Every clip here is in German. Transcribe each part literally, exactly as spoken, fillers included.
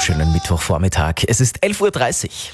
Schönen Mittwochvormittag. Es ist elf Uhr dreißig.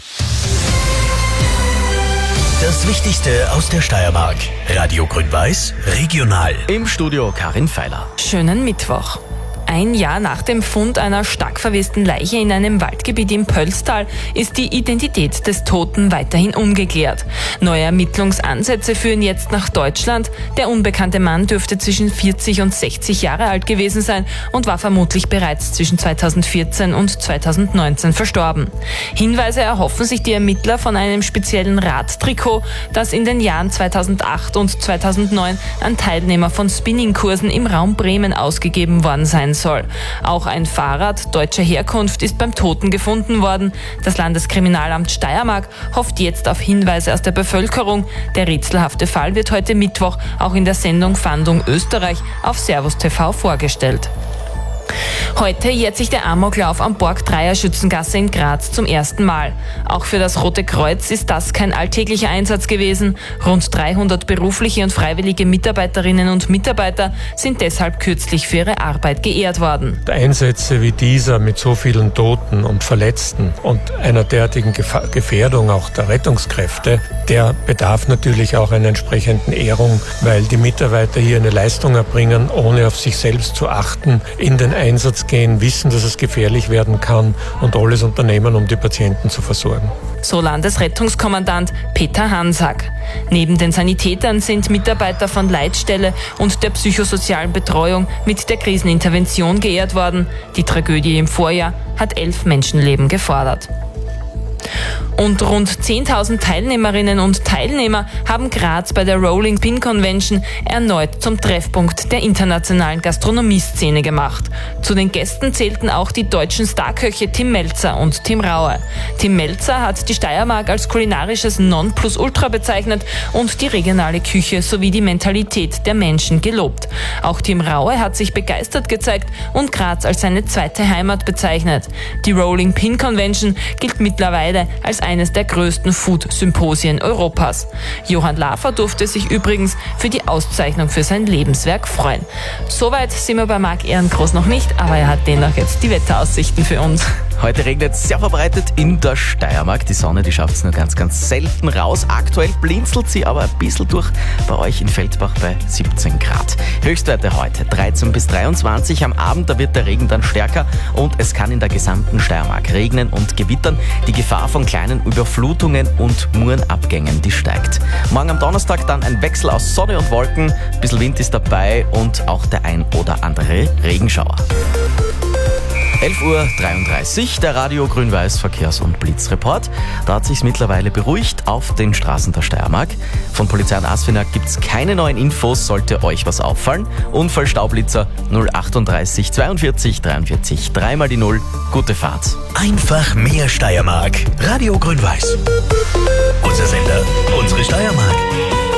Das Wichtigste aus der Steiermark. Radio Grün-Weiß, regional. Im Studio Karin Feiler. Schönen Mittwoch. Ein Jahr nach dem Fund einer stark verwesten Leiche in einem Waldgebiet im Pölztal ist die Identität des Toten weiterhin ungeklärt. Neue Ermittlungsansätze führen jetzt nach Deutschland. Der unbekannte Mann dürfte zwischen vierzig und sechzig Jahre alt gewesen sein und war vermutlich bereits zwischen zweitausendvierzehn und zweitausendneunzehn verstorben. Hinweise erhoffen sich die Ermittler von einem speziellen Radtrikot, das in den Jahren zweitausendacht und zweitausendneun an Teilnehmer von Spinningkursen im Raum Bremen ausgegeben worden sein soll. Auch ein Fahrrad deutscher Herkunft ist beim Toten gefunden worden. Das Landeskriminalamt Steiermark hofft jetzt auf Hinweise aus der Bevölkerung. Der rätselhafte Fall wird heute Mittwoch auch in der Sendung Fahndung Österreich auf Servus T V vorgestellt. Heute jährt sich der Amoklauf am Borg-Dreier-Schützengasse in Graz zum ersten Mal. Auch für das Rote Kreuz ist das kein alltäglicher Einsatz gewesen. Rund dreihundert berufliche und freiwillige Mitarbeiterinnen und Mitarbeiter sind deshalb kürzlich für ihre Arbeit geehrt worden. Einsätze wie dieser mit so vielen Toten und Verletzten und einer derartigen Gefährdung auch der Rettungskräfte, der bedarf natürlich auch einer entsprechenden Ehrung, weil die Mitarbeiter hier eine Leistung erbringen, ohne auf sich selbst zu achten, in den Einsatz gehen, wissen, dass es gefährlich werden kann und alles unternehmen, um die Patienten zu versorgen. So Landesrettungskommandant Peter Hansack. Neben den Sanitätern sind Mitarbeiter von Leitstelle und der psychosozialen Betreuung mit der Krisenintervention geehrt worden. Die Tragödie im Vorjahr hat elf Menschenleben gefordert. Und rund zehntausend Teilnehmerinnen und Teilnehmer haben Graz bei der Rolling Pin Convention erneut zum Treffpunkt der internationalen Gastronomieszene gemacht. Zu den Gästen zählten auch die deutschen Starköche Tim Melzer und Tim Raue. Tim Melzer hat die Steiermark als kulinarisches Nonplusultra bezeichnet und die regionale Küche sowie die Mentalität der Menschen gelobt. Auch Tim Raue hat sich begeistert gezeigt und Graz als seine zweite Heimat bezeichnet. Die Rolling Pin Convention gilt mittlerweile als eines der größten Food-Symposien Europas. Johann Lafer durfte sich übrigens für die Auszeichnung für sein Lebenswerk freuen. Soweit sind wir bei Marc Ehrengroß noch nicht, aber er hat dennoch jetzt die Wetteraussichten für uns. Heute regnet es sehr verbreitet in der Steiermark. Die Sonne, die schafft es nur ganz, ganz selten raus. Aktuell blinzelt sie aber ein bisschen durch bei euch in Feldbach bei siebzehn Grad. Höchstwerte heute dreizehn bis dreiundzwanzig. Am Abend, da wird der Regen dann stärker und es kann in der gesamten Steiermark regnen und gewittern. Die Gefahr von kleinen Überflutungen und Murenabgängen, die steigt. Morgen am Donnerstag dann ein Wechsel aus Sonne und Wolken. Ein bisschen Wind ist dabei und auch der ein oder andere Regenschauer. elf Uhr dreiunddreißig, der Radio Grün-Weiß Verkehrs- und Blitzreport. Da hat sich's mittlerweile beruhigt auf den Straßen der Steiermark. Von Polizei und Asfinag gibt's keine neuen Infos, sollte euch was auffallen. Unfall Staublitzer null achtunddreißig zweiundvierzig dreiundvierzig, dreimal die Null. Gute Fahrt. Einfach mehr Steiermark. Radio Grün-Weiß. Unser Sender, unsere Steiermark.